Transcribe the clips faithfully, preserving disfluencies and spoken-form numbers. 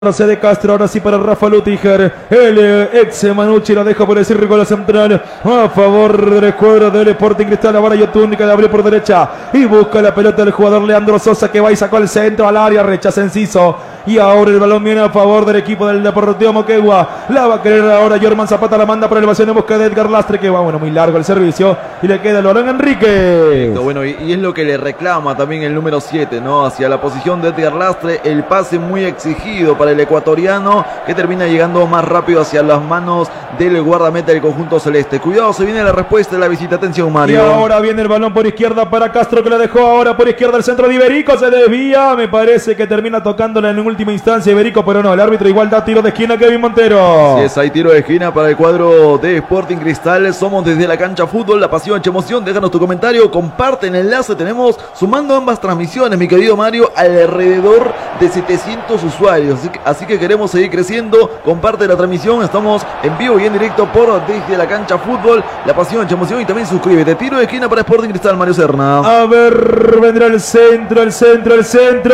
De Castro, ahora sí para Rafa Lutiger, el eh, ex Manucci la deja por el círculo central a favor del escuadro del Sporting Cristal. Ahora Yotun que la abrió por derecha y busca la pelota del jugador Leandro Sosa, que va y sacó el centro al área, rechaza Enciso y ahora el balón viene a favor del equipo del Deportivo Moquegua. La va a querer ahora Jorman Zapata, la manda por elevación en busca de Edgar Lastre, que va bueno muy largo el servicio y le queda el balón a Enrique. Bueno, y, y es lo que le reclama también el número siete, ¿no? Hacia la posición de Edgar Lastre, el pase muy exigido para el ecuatoriano, que termina llegando más rápido hacia las manos del guardameta del conjunto celeste. Cuidado, se viene la respuesta de la visita. Atención, Mario. Y ahora viene el balón por izquierda para Castro, que la dejó ahora por izquierda el centro de Iberico, se desvía, me parece que termina tocándola en última instancia Iberico, pero no, el árbitro igual da tiro de esquina. Kevin Montero. Sí, es, hay tiro de esquina para el cuadro de Sporting Cristal. Somos desde la cancha fútbol, la pasión hecha emoción. Déjanos tu comentario, comparte el enlace. Tenemos, sumando ambas transmisiones, mi querido Mario, alrededor de setecientos usuarios, así que, así que queremos seguir creciendo. Comparte la transmisión, estamos en vivo y en directo por desde la cancha fútbol, la pasión hecha emoción. Y también suscríbete. Tiro de esquina para Sporting Cristal, Mario Serna. A ver, vendrá el centro, el centro, el centro.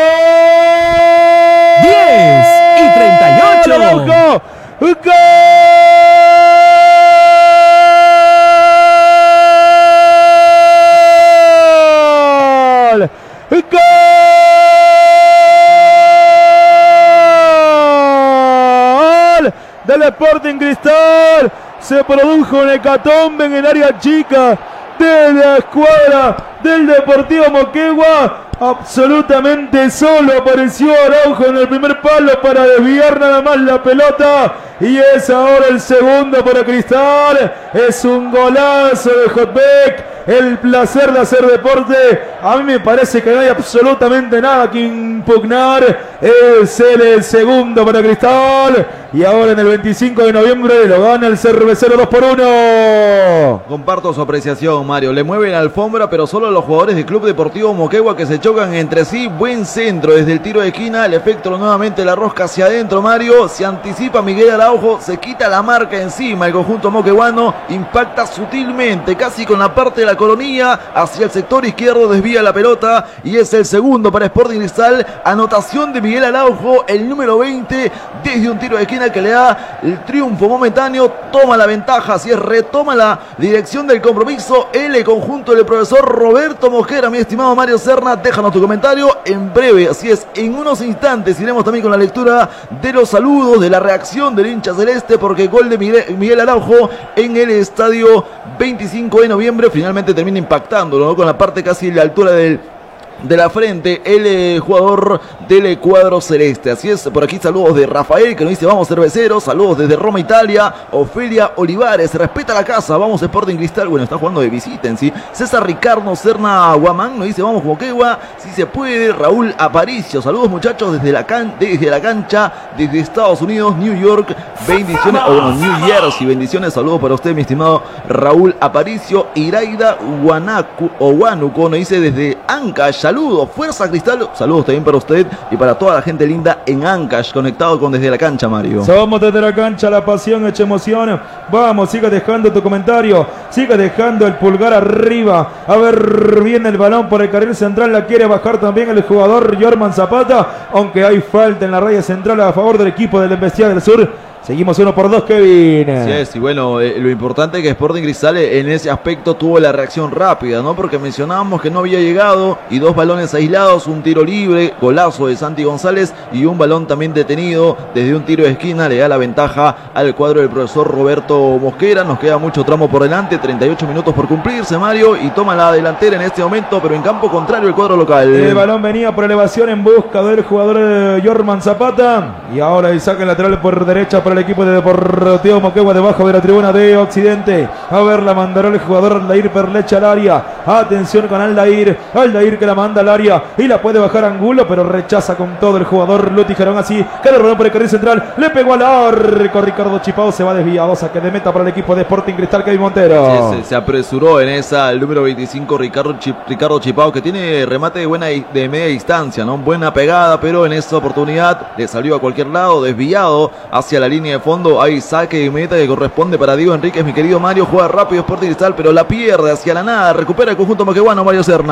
diez y treinta y ocho. ¡Gol! ¡Gol! ¡Gol! Del Sporting Cristal. Se produjo un hecatombe en el área chica de la escuadra del Deportivo Moquegua. Absolutamente solo apareció Araujo en el primer palo para desviar nada más la pelota. Y es ahora el segundo para Cristal. Es un golazo de Jotbeck. El placer de hacer deporte. A mí me parece que no hay absolutamente nada que impugnar. Es el segundo para Cristal. Y ahora en el veinticinco de noviembre lo gana el Cervecero dos por uno. Comparto su apreciación, Mario. Le mueve la alfombra, pero solo los jugadores del Club Deportivo Moquegua, que se chocan entre sí. Buen centro desde el tiro de esquina. El efecto nuevamente la rosca hacia adentro, Mario. Se anticipa Miguel Araujo. Se quita la marca encima. El conjunto moqueguano impacta sutilmente, casi con la parte de la coronilla, hacia el sector izquierdo. Desvía la pelota. Y es el segundo para Sporting Cristal. Anotación de Miguel Araujo, el número veinte, desde un tiro de esquina que le da el triunfo momentáneo. Toma la ventaja, así es, retoma la dirección del compromiso el conjunto del profesor Roberto Mosquera. Mi estimado Mario Serna, déjanos tu comentario en breve, así es, en unos instantes iremos también con la lectura de los saludos, de la reacción del hincha celeste, porque gol de Miguel, Miguel Araujo en el estadio veinticinco de noviembre finalmente termina impactándolo, ¿no? Con la parte casi de la altura del de la frente, el eh, jugador del cuadro celeste. Así es, por aquí saludos de Rafael, que nos dice vamos cerveceros. Saludos desde Roma, Italia. Ofelia Olivares, respeta la casa, vamos Sporting Cristal. Bueno, está jugando de visita en sí. César Ricardo Serna Guamán nos dice vamos Moquegua, si se puede. Raúl Aparicio, saludos muchachos desde la, can desde la cancha, desde Estados Unidos, New York, bendiciones, o bueno, New Jersey, bendiciones, saludos para usted, mi estimado Raúl Aparicio. Iraida Guanacu, o Huánuco nos dice desde Ancash, saludos, Fuerza Cristal, saludos también para usted y para toda la gente linda en Ancash, conectado con Desde la Cancha, Mario. Somos Desde la Cancha, la pasión hecha emoción. Vamos, siga dejando tu comentario, siga dejando el pulgar arriba. A ver, viene el balón por el carril central, la quiere bajar también el jugador Jorman Zapata, aunque hay falta en la raya central a favor del equipo del Embestida del Sur. Seguimos uno por dos, Kevin. Sí, es, y bueno, eh, lo importante es que Sporting Cristal en ese aspecto tuvo la reacción rápida, ¿no? Porque mencionábamos que no había llegado y dos balones aislados, un tiro libre, golazo de Santi González y un balón también detenido desde un tiro de esquina. Le da la ventaja al cuadro del profesor Roberto Mosquera. Nos queda mucho tramo por delante, treinta y ocho minutos por cumplirse, Mario, y toma la delantera en este momento, pero en campo contrario el cuadro local. El balón venía por elevación en busca del jugador Jorman Zapata y ahora el saque lateral por derecha para el equipo de Deportivo Moquegua debajo de la tribuna de Occidente. A ver, la mandará el jugador Aldair Perlecha al área. Atención con Aldair. Aldair que la manda al área y la puede bajar Angulo, pero rechaza con todo el jugador Lutiger. Aún así, queda el balón por el carril central. Le pegó al arco. Ricardo Chipao se va desviado. Saque de meta para el equipo de Sporting Cristal, Kevin Montero. Sí, se, se apresuró en esa el número veinticinco, Ricardo, Chip, Ricardo Chipao, que tiene remate de buena de media distancia, ¿no? Buena pegada, pero en esta oportunidad le salió a cualquier lado, desviado hacia la línea de fondo. Hay saque de meta que corresponde para Diego Enríquez, mi querido Mario. Juega rápido Sporting Cristal, pero la pierde hacia la nada. Recupera el conjunto moqueguano, Mario Serna.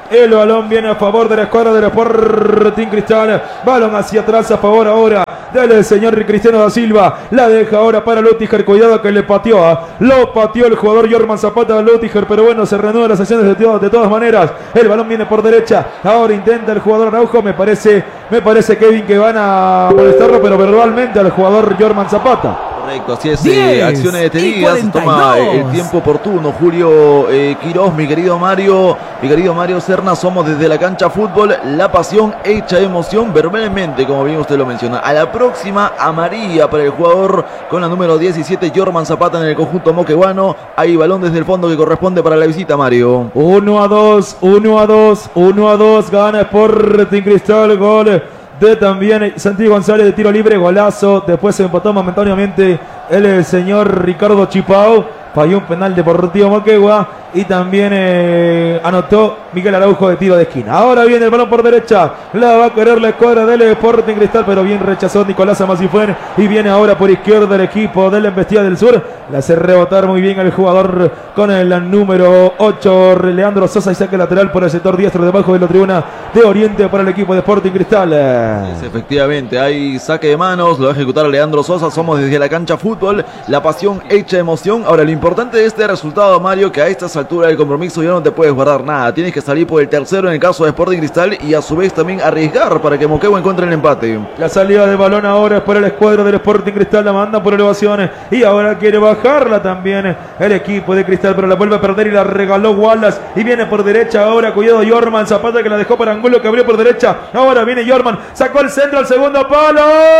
El balón viene a favor de la escuadra del Sporting Cristal. Balón hacia atrás a favor ahora del señor Cristiano da Silva. La deja ahora para Lutiger. Cuidado que le pateó. ¿eh? Lo pateó el jugador Jorman Zapata a Lutiger. Pero bueno, se reanudan las acciones de, de todas maneras. El balón viene por derecha. Ahora intenta el jugador Araujo. Me parece, me parece Kevin, que van a molestarlo, pero verbalmente al jugador Jorman Zapata. Correcto, así es, eh, acciones detenidas, toma el tiempo oportuno. Julio eh, Quiroz, mi querido Mario, mi querido Mario Serna, somos desde la cancha fútbol, la pasión hecha emoción verbalmente, como bien usted lo menciona. A la próxima, amarilla para el jugador con la número diecisiete, Jorman Zapata en el conjunto moqueguano. Hay balón desde el fondo que corresponde para la visita, Mario. uno a dos, uno a dos, uno a dos, gana Sporting Cristal, gol de también Santiago González de tiro libre, golazo. Después se empató momentáneamente el, el señor Ricardo Chipao, falló un penal Deportivo Moquegua y también eh, anotó Miguel Araujo de tiro de esquina. Ahora viene el balón por derecha, la va a querer la escuadra del Sporting Cristal, pero bien rechazó Nicolás Amasifuen y viene ahora por izquierda el equipo de la Embestida del Sur. Le hace rebotar muy bien el jugador con el número ocho, Leandro Sosa, y saque lateral por el sector diestro debajo de la tribuna de Oriente para el equipo de Sporting Cristal. Sí, efectivamente, hay saque de manos, lo va a ejecutar Leandro Sosa. Somos desde la cancha fútbol, la pasión hecha emoción. Ahora, lo importante de este resultado, Mario, que a estas alturas del compromiso ya no te puedes guardar nada. Tienes que salir por el tercero en el caso de Sporting Cristal y a su vez también arriesgar para que Moquegua encuentre el empate. La salida de balón ahora es para el escuadro del Sporting Cristal, la manda por elevaciones y ahora quiere bajarla también el equipo de Cristal, pero la vuelve a perder y la regaló Wallace y viene por derecha ahora. Cuidado Jorman Zapata, que la dejó para Angulo, que abrió por derecha. Ahora viene Jorman, sacó el centro al segundo palo.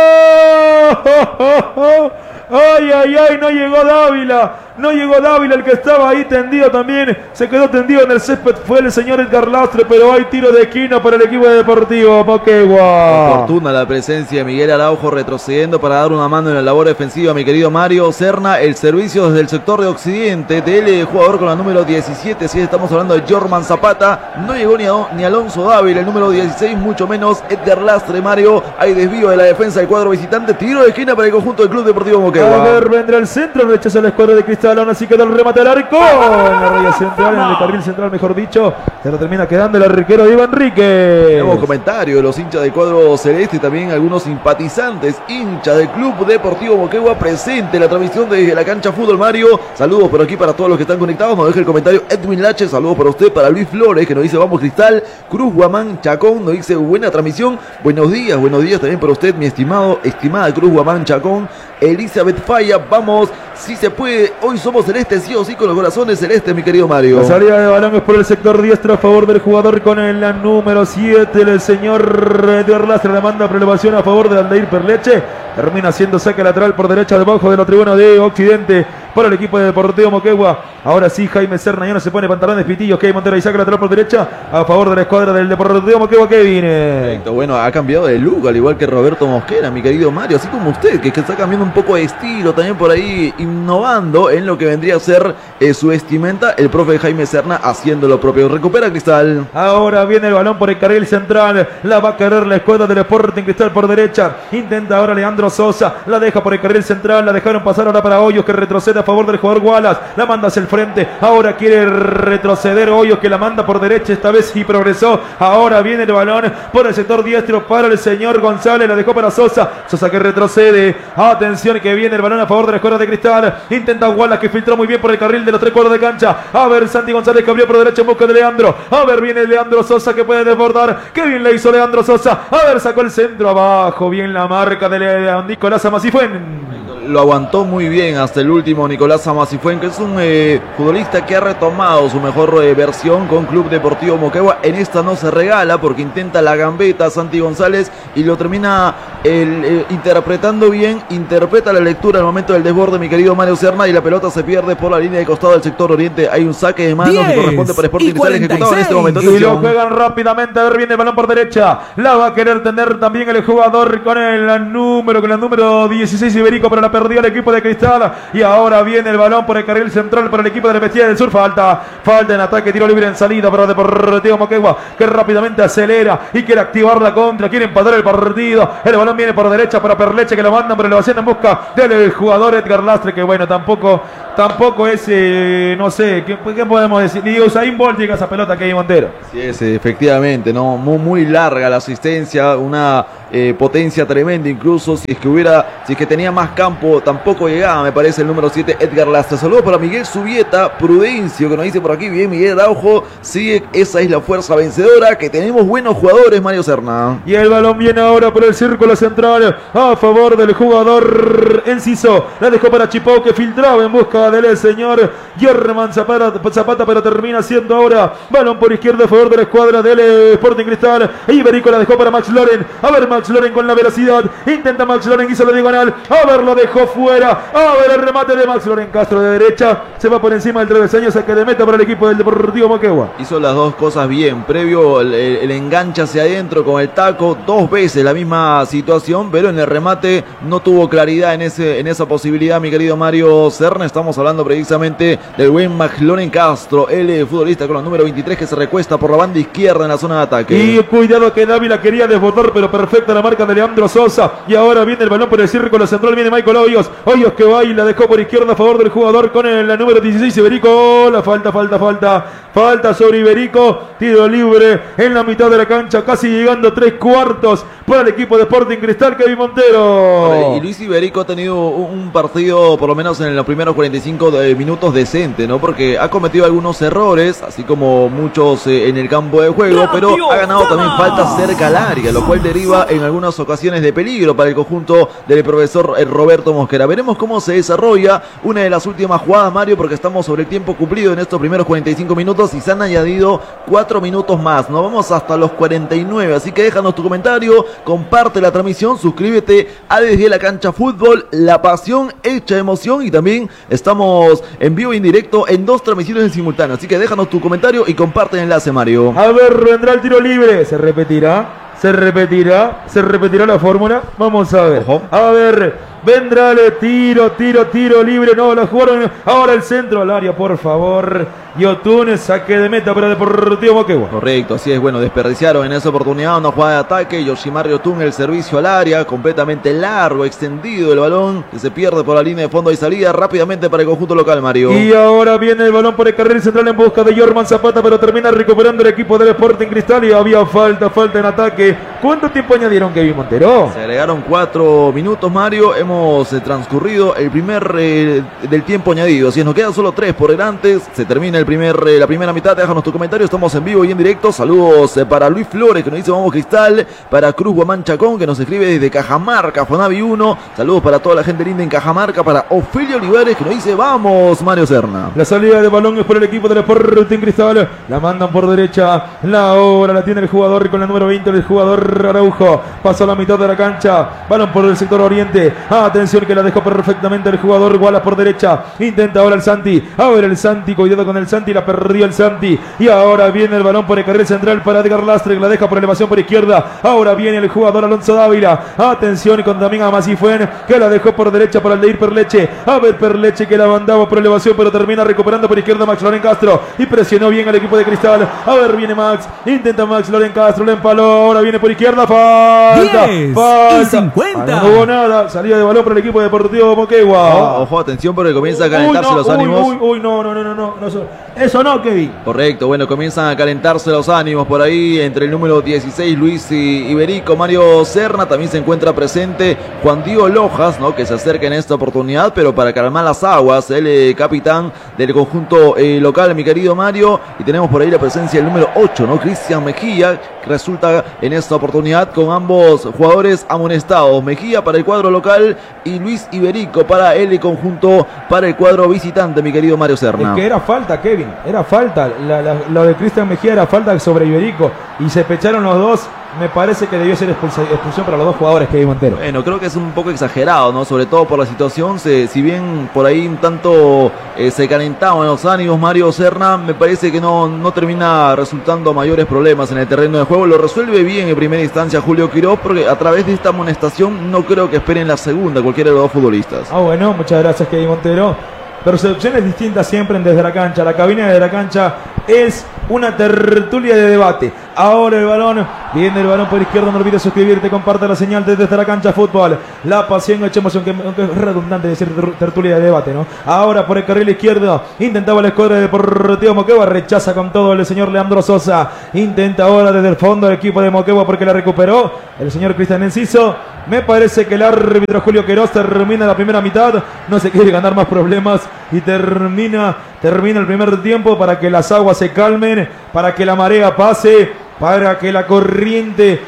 Ay, ay, ay, no llegó Dávila, no llegó Dávila, el que estaba ahí tendido también, se quedó tendido en el césped, fue el señor Edgar Lastre, pero hay tiro de esquina para el equipo de Deportivo Moquegua. Oportuna la presencia de Miguel Araujo retrocediendo para dar una mano en la labor defensiva, mi querido Mario Serna. El servicio desde el sector de occidente del jugador con la número diecisiete, si estamos hablando de Jorman Zapata, no llegó ni, a, ni Alonso Dávila, el número dieciséis, mucho menos Edgar Lastre. Mario, hay desvío de la defensa del cuadro visitante, tiro de esquina para el conjunto del Club Deportivo Moquegua. A ver, vendrá el centro, rechaza la escuadra de Cristal, aún así queda el remate al arco, en la raya central, en el carril central mejor dicho, se lo termina quedando el arquero de Iván Enrique. Tenemos comentarios de los hinchas del cuadro celeste y también algunos simpatizantes, hinchas del Club Deportivo Moquegua, presente en la transmisión desde la cancha fútbol. Mario, saludos por aquí para todos los que están conectados. Nos deja el comentario Edwin Lache, saludos para usted, para Luis Flores, que nos dice vamos Cristal. Cruz Guamán Chacón nos dice buena transmisión, buenos días, buenos días también para usted, mi estimado, estimada Cruz Guamán Chacón. Elizabeth Falla, vamos, si se puede, hoy somos celestes, sí o sí, con los corazones celestes, mi querido Mario. La salida de balón es por el sector diestro a favor del jugador con el número siete, el señor Edgar Lastre, la manda por elevación a favor de Aldair Perleche, termina haciendo saque lateral por derecha debajo de la tribuna de Occidente para el equipo de Deportivo Moquegua. Ahora sí, Jaime Serna ya no se pone pantalones pitillos, Kevin Montero y saca lateral por derecha a favor de la escuadra del Deportivo Moquegua. Kevin. Perfecto, bueno, ha cambiado de look, al igual que Roberto Mosquera, mi querido Mario, así como usted, que, que está cambiando un poco de estilo, también por ahí innovando en lo que vendría a ser eh, su vestimenta, el profe Jaime Serna haciendo lo propio. Recupera Cristal. Ahora viene el balón por el carril central, la va a querer la escuadra del Sporting Cristal por derecha, intenta ahora Leandro Sosa, la deja por el carril central, la dejaron pasar ahora para Hoyos, que retrocede a favor del jugador Wallace, la manda hacia el frente, ahora quiere retroceder Hoyos, que la manda por derecha esta vez y progresó. Ahora viene el balón por el sector diestro para el señor González, la dejó para Sosa, Sosa que retrocede, atención que viene el balón a favor de la escuadra de Cristal, intenta Wallace, que filtró muy bien por el carril de los tres cuadros de cancha. A ver, Santi González, que abrió por derecha en busca de Leandro, a ver, viene Leandro Sosa, que puede desbordar, que bien le hizo Leandro Sosa, a ver, sacó el centro abajo, bien la marca de Nicolás Amasifuen. Lo aguantó muy bien hasta el último Nicolás Amasifuen, que es un eh, futbolista que ha retomado su mejor eh, versión con Club Deportivo Moquegua. En esta no se regala porque intenta la gambeta Santi González y lo termina el, eh, interpretando bien, interpreta la lectura al momento del desborde, mi querido Mario Serna, y la pelota se pierde por la línea de costado del sector oriente. Hay un saque de manos que corresponde para Sporting Cristal, ejecutado en este momento. Y lo juegan rápidamente, a ver, viene el balón por derecha, la va a querer tener también el jugador con el número, con el número dieciséis Iberico para la perdió el equipo de Cristal. Y ahora viene el balón por el carril central para el equipo de la Bestia del Sur. Falta, falta en ataque, tiro libre en salida para Deportivo Moquegua, que rápidamente acelera y quiere activar la contra, quiere empatar el partido. El balón viene por derecha para Perleche, que lo mandan por elevación en busca del jugador Edgar Lastre, que bueno, tampoco, tampoco es, eh, no sé, ¿qué, ¿qué podemos decir? Digo, Usain Bolt llega a esa pelota, Kevin Montero. Sí, es, efectivamente, ¿no? Muy, muy larga la asistencia, una eh, potencia tremenda, incluso si es que hubiera, si es que tenía más campo, tampoco llegaba, me parece, el número siete, Edgar Lastre. Saludos para Miguel Subieta, Prudencio, que nos dice por aquí, bien, Miguel Araujo, sí, esa es la fuerza vencedora, que tenemos buenos jugadores, Mario Serna. Y el balón viene ahora por el círculo central, a favor del jugador Enciso, la dejó para Chipó, que filtraba en busca del señor Germán Zapata, Zapata, pero termina siendo ahora balón por izquierda a favor de la escuadra del Sporting Cristal. Iberico la dejó para Max Loren, a ver Max Loren con la velocidad, intenta Max Loren, hizo la diagonal, a ver, lo dejó fuera, a ver el remate de Max Loren Castro de derecha, se va por encima del travesaño, saque de meta para el equipo del Deportivo Moquegua. Hizo las dos cosas bien, previo el, el, el enganche hacia adentro con el taco, dos veces la misma situación, pero en el remate no tuvo claridad en, ese, en esa posibilidad, mi querido Mario Serna. Estamos hablando precisamente del buen Max Loren Castro, el futbolista con la número veintitrés, que se recuesta por la banda izquierda en la zona de ataque. Y cuidado que Dávila quería desbordar, pero perfecta la marca de Leandro Sosa. Y ahora viene el balón por el círculo central, viene Michael Hoyos. Hoyos que va y la dejó por izquierda a favor del jugador con el, la número dieciséis, Iberico. La falta, falta, falta. Falta sobre Iberico. Tiro libre en la mitad de la cancha, casi llegando tres cuartos para el equipo de Sporting Cristal, Kevin Montero. Y Luis Iberico ha tenido un partido, por lo menos en los primeros cuarenta y cinco minutos, decente, ¿no? Porque ha cometido algunos errores, así como muchos eh, en el campo de juego, pero ha ganado también faltas cerca al área, lo cual deriva en algunas ocasiones de peligro para el conjunto del profesor Roberto Mosquera. Veremos cómo se desarrolla una de las últimas jugadas, Mario, porque estamos sobre el tiempo cumplido en estos primeros cuarenta y cinco minutos y se han añadido cuatro minutos más. Nos vamos hasta los cuarenta y nueve, así que déjanos tu comentario, comparte la transmisión, suscríbete a Desde la Cancha Fútbol, la pasión hecha emoción, y también estamos en vivo y en directo en dos transmisiones en simultáneo, así que déjanos tu comentario y comparte el enlace, Mario. A ver, vendrá el tiro libre, se repetirá, se repetirá, se repetirá la fórmula, vamos a ver. Ojo. A ver, vendrá el tiro, tiro, tiro libre, no, la jugaron, ahora el centro al área, por favor. Yotun, saque de meta para Deportivo Moquegua. Correcto, así es, bueno, desperdiciaron en esa oportunidad una jugada de ataque. Yoshimar Yotun, el servicio al área, completamente largo, extendido el balón, que se pierde por la línea de fondo y salida rápidamente para el conjunto local, Mario. Y ahora viene el balón por el carril central en busca de Germán Zapata, pero termina recuperando el equipo del Sporting Cristal y había falta, falta en ataque. ¿Cuánto tiempo añadieron, Kevin Montero? Se agregaron cuatro minutos, Mario. Hemos eh, transcurrido el primer eh, del tiempo añadido. Si nos quedan solo tres por delante, se termina el primer, eh, la primera mitad. Déjanos tu comentario, estamos en vivo y en directo. Saludos eh, para Luis Flores, que nos dice vamos Cristal. Para Cruz Guamán Chacón, que nos escribe desde Cajamarca, Fonavi uno. Saludos para toda la gente linda en Cajamarca. Para Ofelio Olivares, que nos dice vamos, Mario Serna. La salida de balón es por el equipo del Sporting Cristal. La mandan por derecha. La hora la tiene el jugador con la número veinte, el jugador Araujo. Pasó a la mitad de la cancha. Balón por el sector oriente. Atención que la dejó perfectamente el jugador Wallace por derecha. Intenta ahora el Santi. Ahora el Santi. Cuidado con el Santi. La perdió el Santi. Y ahora viene el balón por el carril central para Edgar Lastre, que la deja por elevación por izquierda. Ahora viene el jugador Alonso Dávila. Atención con también a Masifuen, que la dejó por derecha para el de ir Perleche. A ver Perleche, que la mandaba por elevación, pero termina recuperando por izquierda Max Loren Castro. Y presionó bien al equipo de Cristal. A ver, viene Max. Intenta Max Loren Castro. Le empaló. Ahora viene por izquierda. Falta. diez falta. y cincuenta. Ah, no hubo nada. Salida de balón para el equipo deportivo Moquegua. Oh, ojo, atención, porque comienza a calentarse uy, no, los uy, ánimos. Uy, uy, no, no, no, no, no, no. Eso no, Kevin. Correcto, bueno, comienzan a calentarse los ánimos por ahí entre el número dieciséis, Luis Iberico, Mario Serna. También se encuentra presente Juan Diego Lojas, ¿no? Que se acerca en esta oportunidad, pero para calmar las aguas, el eh, capitán del conjunto eh, local, mi querido Mario. Y tenemos por ahí la presencia del número ocho, ¿no? Cristian Mejía, que resulta en esta oportunidad con ambos jugadores amonestados. Mejía para el cuadro local y Luis Iberico para el conjunto, para el cuadro visitante, mi querido Mario Serna. Es que era falta, Kevin, era falta. La, la, lo de Cristian Mejía era falta sobre Iberico y se pecharon los dos me parece que debió ser expulsión para los dos jugadores, Kevin Montero. Bueno, creo que es un poco exagerado, ¿no? Sobre todo por la situación, se, si bien por ahí un tanto eh, se calentaban los ánimos Mario Serna, me parece que no, no termina resultando mayores problemas en el terreno de juego. Lo resuelve bien en primera instancia Julio Quiroz, porque a través de esta amonestación no creo que esperen la segunda cualquiera de los dos futbolistas. Ah, bueno, muchas gracias, Kevin Montero. Percepciones distintas siempre desde la cancha. La cabina de la cancha es una tertulia de debate. Ahora el balón, viene el balón por izquierda. No olvides suscribirte, comparte la señal desde la cancha fútbol. La pasión, hecha emoción, que, que es redundante decir tertulia de debate, ¿no? Ahora por el carril izquierdo, intentaba la escuadra de Deportivo Moquegua, rechaza con todo el señor Leandro Sosa. Intenta ahora desde el fondo el equipo de Moquegua porque la recuperó el señor Cristian Enciso. Me parece que el árbitro Julio Quiroz termina la primera mitad, no se quiere ganar más problemas y termina, termina el primer tiempo para que las aguas se calmen, para que la marea pase, para que la corriente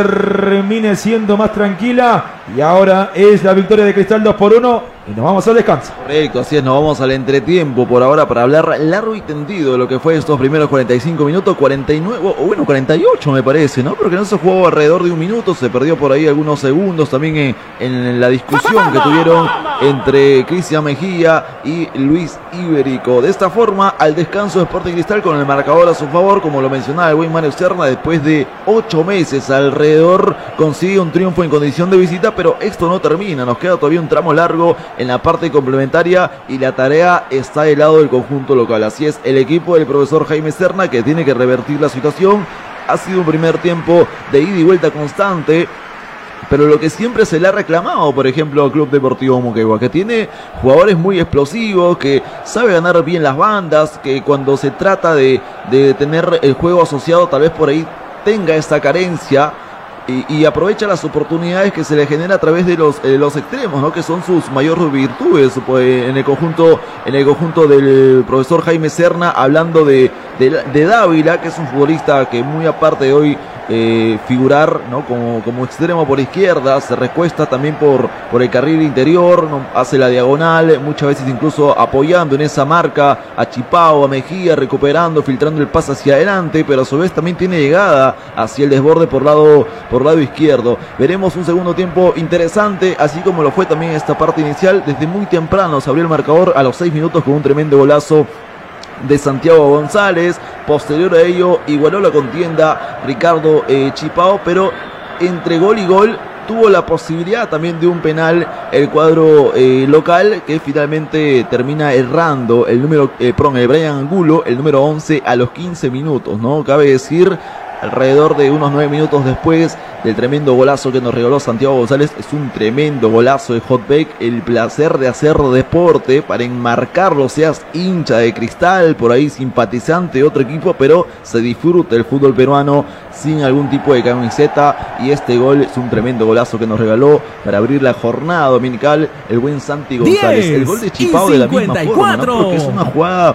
termine siendo más tranquila. Y ahora es la victoria de Cristal dos por uno y nos vamos al descanso. Correcto, así es, nos vamos al entretiempo por ahora para hablar largo y tendido de lo que fue estos primeros cuarenta y cinco minutos, cuarenta y nueve, o bueno, cuarenta y ocho me parece, ¿no? Porque no se jugó alrededor de un minuto, se perdió por ahí algunos segundos también en, en la discusión que tuvieron entre Cristian Mejía y Luis Iberico. De esta forma, al descanso de Sporting Cristal con el marcador a su favor, como lo mencionaba el buen Mario Serna, después de ocho meses alrededor consigue un triunfo en condición de visita, pero esto no termina, nos queda todavía un tramo largo en la parte complementaria y la tarea está del lado del conjunto local. Así es, el equipo del profesor Jaime Serna, que tiene que revertir la situación. Ha sido un primer tiempo de ida y vuelta constante, pero lo que siempre se le ha reclamado, por ejemplo, al Club Deportivo Moquegua, que tiene jugadores muy explosivos, que sabe ganar bien las bandas, que cuando se trata de, de tener el juego asociado, tal vez por ahí tenga esta carencia. Y, y aprovecha las oportunidades que se le genera a través de los, eh, los extremos, ¿no? Que son sus mayores virtudes pues, en el conjunto en el conjunto del profesor Jaime Serna, hablando de, de, de Dávila, que es un futbolista que muy aparte de hoy eh, figurar, ¿no? como, como extremo por izquierda, se recuesta también por, por el carril interior, ¿no? Hace la diagonal, muchas veces incluso apoyando en esa marca a Chipao, a Mejía, recuperando, filtrando el pase hacia adelante, pero a su vez también tiene llegada hacia el desborde por lado por lado izquierdo. Veremos un segundo tiempo interesante, así como lo fue también esta parte inicial. Desde muy temprano se abrió el marcador a los seis minutos con un tremendo golazo de Santiago González. Posterior a ello igualó la contienda Ricardo eh, Chipao, pero entre gol y gol tuvo la posibilidad también de un penal el cuadro eh, local, que finalmente termina errando el número, eh, perdón, el Brian Angulo, el número once, a los quince minutos, ¿no? Cabe decir, alrededor de unos nueve minutos después del tremendo golazo que nos regaló Santiago González. Es un tremendo golazo de Hotbeck, el placer de hacer deporte, para enmarcarlo, seas hincha de Cristal, por ahí simpatizante de otro equipo, pero se disfruta el fútbol peruano sin algún tipo de camiseta, y este gol es un tremendo golazo que nos regaló para abrir la jornada dominical el buen Santi González. El gol de Chipao de la misma forma, ¿no? Porque es una jugada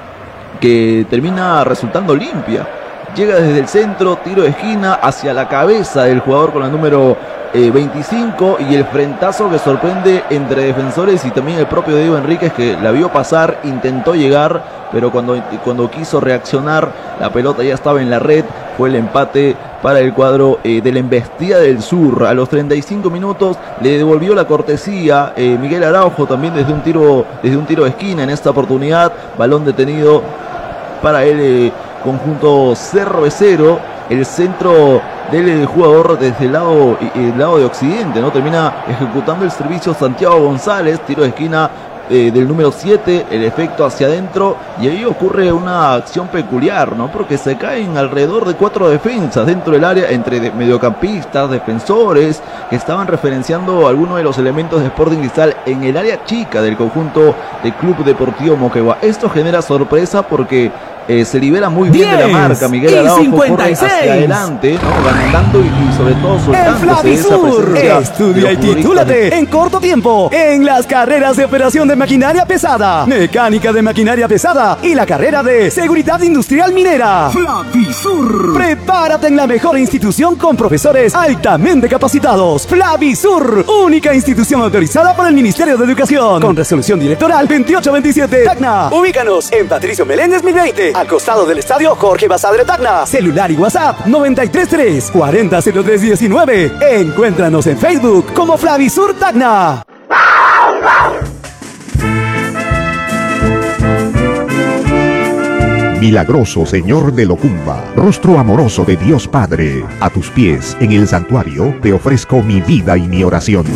que termina resultando limpia. Llega desde el centro, tiro de esquina hacia la cabeza del jugador con el número eh, veinticinco, y el frentazo que sorprende entre defensores y también el propio Diego Enríquez, que la vio pasar, intentó llegar, pero cuando, cuando quiso reaccionar la pelota ya estaba en la red. Fue el empate para el cuadro eh, de la Embestida del Sur. A los treinta y cinco minutos le devolvió la cortesía eh, Miguel Araujo, también desde un tiro desde un tiro de esquina en esta oportunidad. Balón detenido para el eh, conjunto cervecero. El centro del jugador desde el lado, el lado de occidente, ¿no? Termina ejecutando el servicio Santiago González, tiro de esquina eh, del número siete, el efecto hacia adentro, y ahí ocurre una acción peculiar, ¿no? Porque se caen alrededor de cuatro defensas dentro del área, entre de mediocampistas, defensores, que estaban referenciando algunos de los elementos de Sporting Cristal en el área chica del conjunto del Club Deportivo Moquegua. Esto genera sorpresa porque Eh, se libera muy bien de la marca. Miguel Araujo corre hacia adelante, ¿no? Ganando y, y sobre todo soltándose de esa presencia. Estudia y titúlate en corto tiempo en las carreras de operación de maquinaria pesada, mecánica de maquinaria pesada y la carrera de seguridad industrial minera. Flavisur. Prepárate en la mejor institución con profesores altamente capacitados. Flavisur, única institución autorizada por el Ministerio de Educación, con resolución directoral veintiocho veintisiete. Tacna. Ubícanos en Patricio Meléndez mil veinte. al costado del estadio Jorge Basadre Tacna. Celular y WhatsApp noventa y tres tres cuarenta cero tres diecinueve. Encuéntranos en Facebook como Flavisur Tacna. Milagroso Señor de Locumba, rostro amoroso de Dios Padre, a tus pies en el santuario te ofrezco mi vida y mi oración.